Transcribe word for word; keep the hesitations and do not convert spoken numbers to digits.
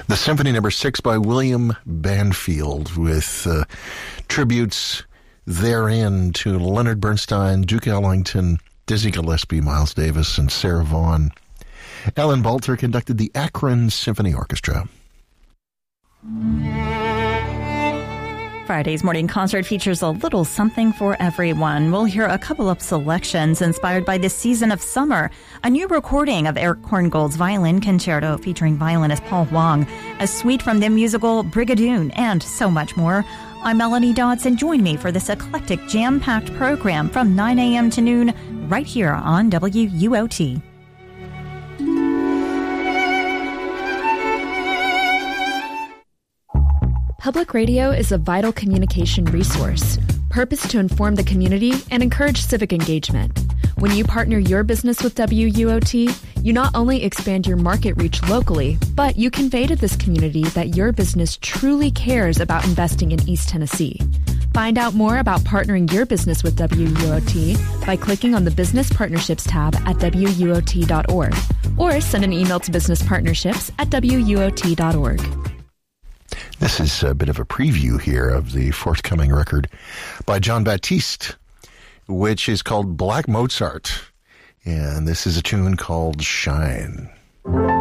The Symphony Number Six by William Banfield, with uh, tributes therein to Leonard Bernstein, Duke Ellington, Dizzy Gillespie, Miles Davis, and Sarah Vaughan. Alan Balter conducted the Akron Symphony Orchestra. Friday's morning concert features a little something for everyone. We'll hear a couple of selections inspired by this season of summer. A new recording of Eric Korngold's Violin Concerto featuring violinist Paul Huang, a suite from the musical Brigadoon, and so much more. I'm Melanie Dodson. Join me for this eclectic, jam-packed program from nine a.m. to noon right here on W U O T. Public radio is a vital communication resource, purposed to inform the community and encourage civic engagement. When you partner your business with W U O T, you not only expand your market reach locally, but you convey to this community that your business truly cares about investing in East Tennessee. Find out more about partnering your business with W U O T by clicking on the Business Partnerships tab at W U O T dot org or send an email to businesspartnerships at W U O T dot org. This is a bit of a preview here of the forthcoming record by John Baptiste, which is called Black Mozart. And this is a tune called Shine.